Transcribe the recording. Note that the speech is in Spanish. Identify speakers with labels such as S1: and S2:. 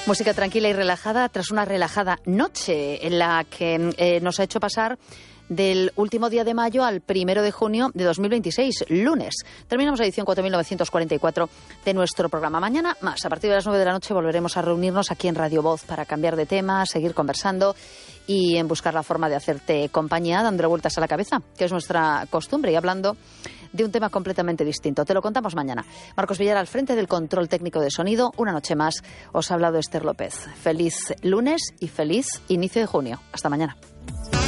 S1: Música tranquila y relajada tras una relajada noche en la que nos ha hecho pasar del último día de mayo al 1 de junio de 2026, lunes. Terminamos la edición 4944 de nuestro programa. Mañana más, a partir de las 9 de la noche volveremos a reunirnos aquí en Radio Voz para cambiar de tema, seguir conversando y en buscar la forma de hacerte compañía, dándole vueltas a la cabeza, que es nuestra costumbre, y hablando de un tema completamente distinto. Te lo contamos mañana. Marcos Villar al frente del control técnico de sonido. Una noche más os ha hablado Esther López. Feliz lunes y feliz inicio de junio. Hasta mañana.